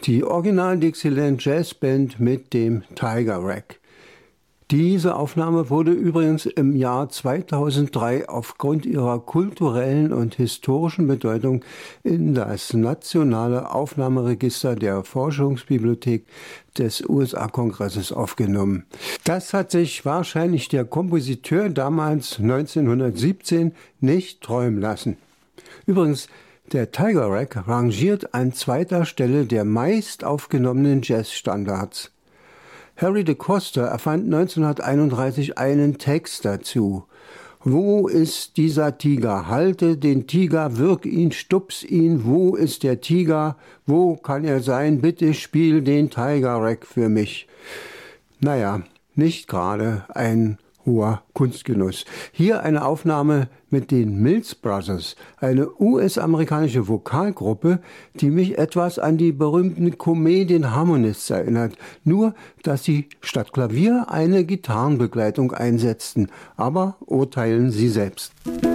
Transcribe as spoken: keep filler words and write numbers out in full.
Die Original Dixieland Jazz Band mit dem Tiger Rag. Diese Aufnahme wurde übrigens im Jahr zweitausenddrei aufgrund ihrer kulturellen und historischen Bedeutung in das nationale Aufnahmeregister der Forschungsbibliothek des U S A-Kongresses aufgenommen. Das hat sich wahrscheinlich der Kompositeur damals neunzehnhundertsiebzehn nicht träumen lassen. Übrigens, der Tiger Rag rangiert an zweiter Stelle der meist aufgenommenen Jazzstandards. Harry DeCoster erfand neunzehnhunderteinunddreißig einen Text dazu. Wo ist dieser Tiger? Halte den Tiger, wirk ihn, stups ihn. Wo ist der Tiger? Wo kann er sein? Bitte spiel den Tiger Rag für mich. Naja, nicht gerade ein hoher Kunstgenuss. Hier eine Aufnahme mit den Mills Brothers, eine U S-amerikanische Vokalgruppe, die mich etwas an die berühmten Comedian Harmonists erinnert, nur dass sie statt Klavier eine Gitarrenbegleitung einsetzten. Aber urteilen Sie selbst.